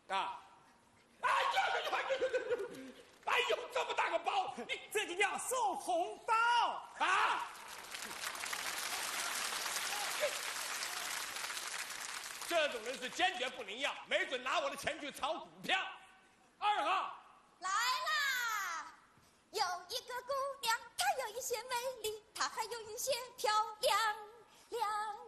啊！哎呦，这么大个包，你这就叫送红包啊！这种人是坚决不能要，没准拿我的钱去炒股票。2号来啦！有一个姑娘，她有一些美丽，她还有一些漂亮，亮。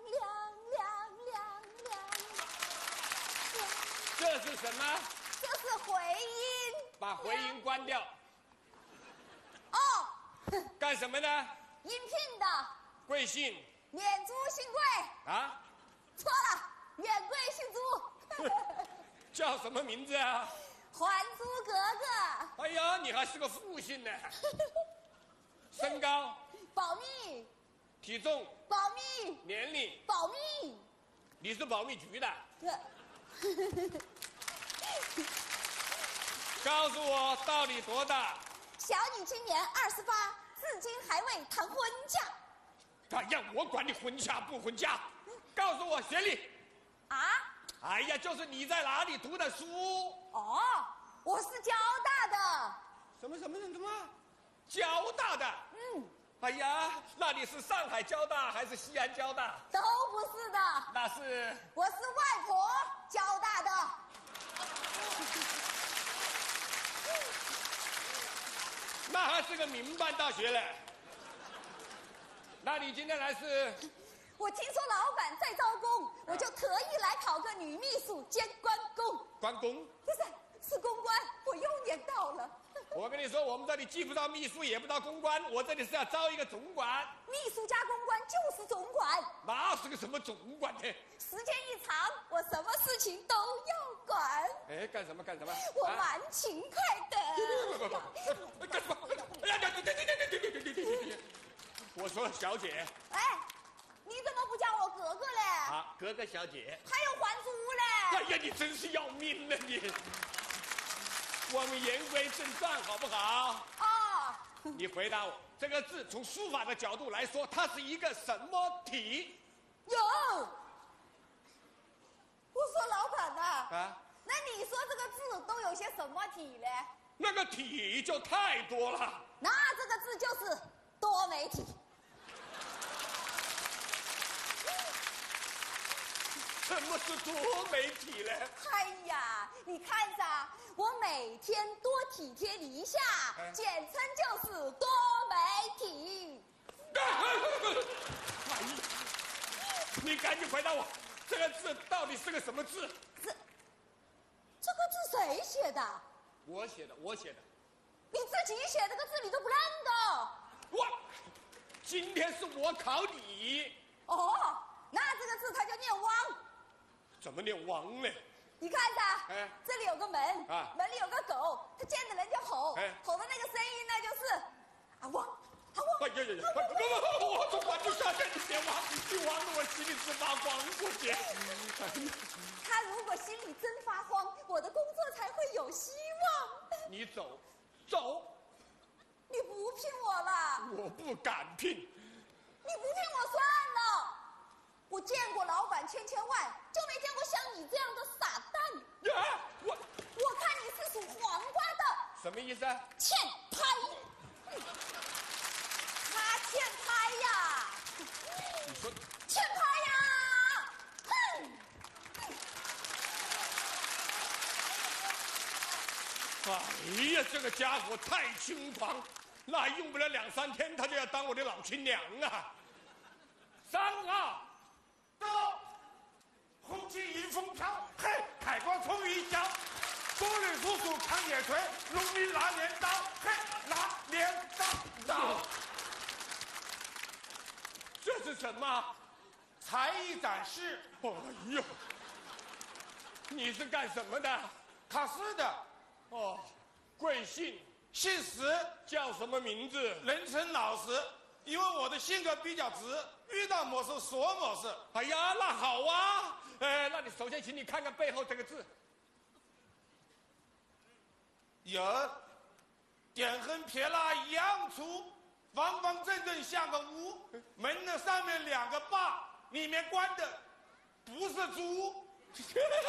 这是什么？ 这是回音。 把回音关掉。 哦。 干什么呢？ 应聘的。 贵姓？ 免租新贵。 啊？ 错了，免贵姓租。 叫什么名字啊？ 还租格格。 哎呀，你还是个复姓呢。身高？ 保密。 体重？ 保密。 年龄？ 保密。 你是保密局的？告诉我到底多大？ 小女今年28，至今还未谈婚嫁。 哎呀，我管你婚嫁不婚嫁。告诉我学历。 啊？ 哎呀，就是你在哪里读的书？ 哦，我是交大的。 什么？交大的？哎呀，那你是上海交大还是西安交大？ 都不是的。 那是？ 我是外婆交大的。 那还是个民办大学嘞。那你今天来是？ 我听说老板在招工，我就特意来考个女秘书兼关公。 关公？ 不是，是公关，我又念到了。 我跟你说，我们这里既不招秘书，也不招公关，我这里是要招一个总管。 秘书加公关就是总管。 哪是个什么总管呢？ 时间一长，我什么事情都要管。 哎，干什么？ 我蛮勤快的。 干什么？哎呀，对！我说小姐。 哎，你怎么不叫我格格嘞？ 啊，格格小姐。 还有还租嘞？ 哎呀，你真是要命了你！我们言归正传，好不好？ 哦。 你回答我，这个字从书法的角度来说，它是一个什么体？ 有。我说老板呐。 啊。 那你说这个字都有些什么体嘞？ 那个体就太多了。 那这个字就是多媒体。 什么是多媒体呢？ 哎呀，你看着，我每天多体贴你一下，简称就是多媒体。 哎呀，你赶紧回答我，这个字到底是个什么字？ 这个字谁写的？ 我写的。 你自己写这个字你都不认得？ 今天是我考你。 哦，那这个字它就念汪。 怎么念汪呢？ 你看着，这里有个门，门里有个狗，它见着人就吼，吼的那个声音呢就是啊汪啊汪。 哎呀！我总管你下线，你别汪，你汪得我心里直发慌过去。 他如果心里真发慌，我的工作才会有希望。 你走。 你不聘我了？ 我不敢聘。 你不聘我算了。我见过老板千万，就没见过像你这样的傻蛋。我看你是属黄瓜的。 什么意思？ 欠拍。他欠拍呀。 你说欠拍呀？哼！ 哎呀，这个家伙太轻狂，那还用不了2、3天，他就要当我的老亲娘啊！3号。 走，红旗迎风飘，嘿，海光冲雨脚，多吕叔叔扛铁锤，农民拿镰刀，嘿，拿镰刀。 这是什么？ 才艺展示。 哎呦，你是干什么的？ 考试的。 哦，贵姓？ 姓石。 叫什么名字？ 人称老石。因为我的性格比较直，遇到某事说某事。 哎呀，那好啊。那你首先请你看看背后这个字。 有，点横撇捺一样粗，方方正正像个屋。门的上面2个坝，里面关的不是猪。